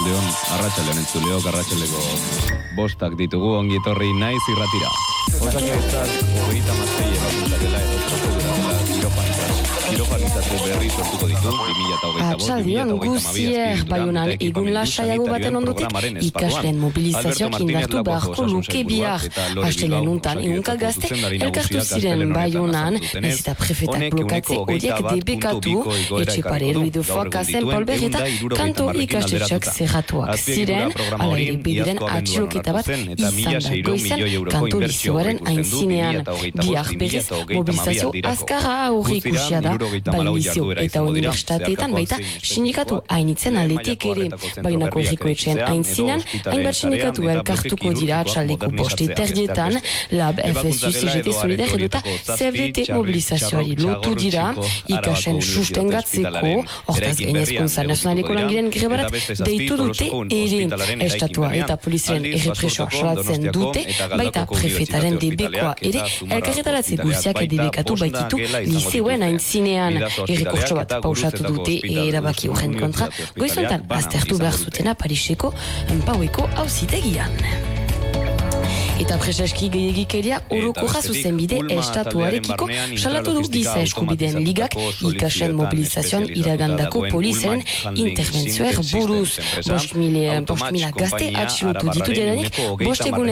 Arratsaldeon, arratsaldeon entzuleok, arratsaldeko bostak ditugu, ongi etorri naiz irratira. Osakidetzak 36 ebakuntzatela edo prozedura kirofanizatu berri sortuko ditu 2025. Atxaldion guzier, Baionan egun lasaiago baten ondotik ikasleen mobilizazioak indartu beharko luke bihar. Astelean untan ehunka gazte elkartu ziren Baionan, ez eta prefetak blokatze horiek debekatu, Etxepare Ruidofoak zen Polber eta kanto ikastetxak zerratuak ziren, ala ere bediren atxiloketa bat izan da goizan kanto lizioaren aintzinean. Bihar berriz mobilizazio azkarra aurrikusia da, bai lizio eta universitateetan baita sindikatu hainitzen aldetik ere. Baionako herrikoetxean aintzinean, hainbat sindikatu elkartuko dira atxaldeko boste terdietan, LAB, FSU, CGT, Solidar edota CFDT mobilizazioari lotu dira, ikasen sustengatzeko, hortaz gainezkuntza nazionaleko langileen grebarat deitu dute ere. Estatua eta poliziaren errepresoa salatzen dute, baita prefetaren debekoa ere, elkarretaratze guziak debekatu baititu lizeuen aintzinean. Errekortso bat pausatu dute erabaki horren kontra, goizontan aztertu behar zutena Pariseko Paueko auzitegian. Eta preseski gehiagikeria orokorra zuzenbide estatuarekiko salatu du giza eskubideen ligak ikasen mobilizazioan iragandako polizaren intervenzioer buruz. 5.000 gazte atxilotu ditu delanik, 5 egunen